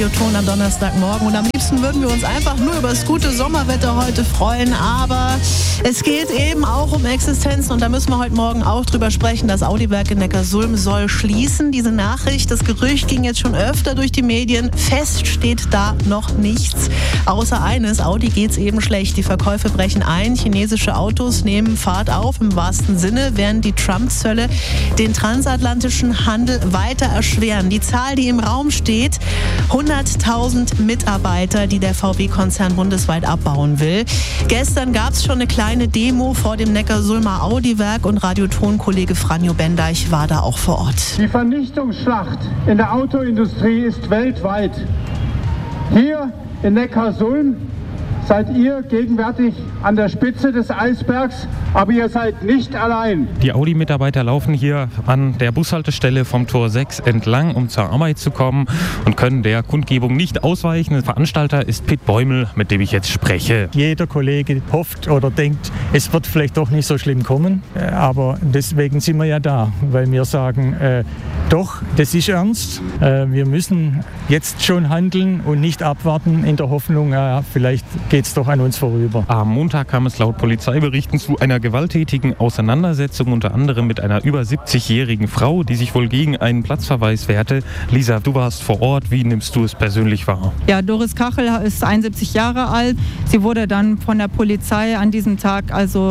Ton am Donnerstagmorgen und am liebsten würden wir uns einfach nur über das gute Sommerwetter heute freuen, aber es geht eben auch um Existenzen und da müssen wir heute Morgen auch drüber sprechen. Das Audi-Werk in Neckarsulm soll schließen. Diese Nachricht, das Gerücht ging jetzt schon öfter durch die Medien. Fest steht da noch nichts. Außer eines, Audi geht's eben schlecht. Die Verkäufe brechen ein, chinesische Autos nehmen Fahrt auf im wahrsten Sinne, während die Trump-Zölle den transatlantischen Handel weiter erschweren. Die Zahl, die im Raum steht, 100.000 Mitarbeiter, die der VW-Konzern bundesweit abbauen will. Gestern gab es schon eine kleine Demo vor dem Neckarsulmer Audi-Werk und Radioton-Kollege Franjo Bendeich war da auch vor Ort. Die Vernichtungsschlacht in der Autoindustrie ist weltweit. Hier in Neckarsulm seid ihr gegenwärtig an der Spitze des Eisbergs, aber ihr seid nicht allein. Die Audi-Mitarbeiter laufen hier an der Bushaltestelle vom Tor 6 entlang, um zur Arbeit zu kommen und können der Kundgebung nicht ausweichen. Der Veranstalter ist Pitt Bäumel, mit dem ich jetzt spreche. Jeder Kollege hofft oder denkt, es wird vielleicht doch nicht so schlimm kommen, aber deswegen sind wir ja da, weil wir sagen, doch, das ist ernst. Wir müssen jetzt schon handeln und nicht abwarten in der Hoffnung, vielleicht geht es doch an uns vorüber. Am Montag kam es laut Polizeiberichten zu einer gewalttätigen Auseinandersetzung, unter anderem mit einer über 70-jährigen Frau, die sich wohl gegen einen Platzverweis wehrte. Lisa, du warst vor Ort. Wie nimmst du es persönlich wahr? Ja, Doris Kachel ist 71 Jahre alt. Sie wurde dann von der Polizei an diesem Tag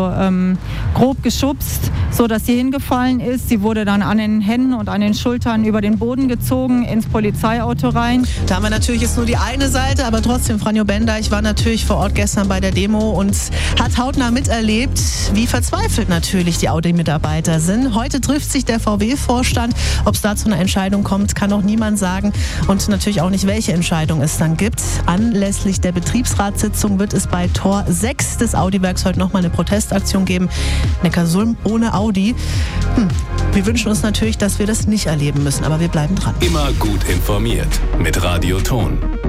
grob geschubst, sodass sie hingefallen ist. Sie wurde dann an den Händen und an den Schultern über den Boden gezogen, ins Polizeiauto rein. Da haben wir natürlich jetzt nur die eine Seite, aber trotzdem, Franjo Bendeich war natürlich vor Ort gestern bei der Demo und hat hautnah miterlebt, wie verzweifelt natürlich die Audi-Mitarbeiter sind. Heute trifft sich der VW-Vorstand. Ob es da zu einer Entscheidung kommt, kann noch niemand sagen und natürlich auch nicht, welche Entscheidung es dann gibt. Anlässlich der Betriebsratssitzung wird es bei Tor 6 des Audi-Werks heute nochmal eine Protestaktion geben. Neckarsulm ohne Audi. Wir wünschen uns natürlich, dass wir das nicht erleben müssen, aber wir bleiben dran. Immer gut informiert mit Radio Ton.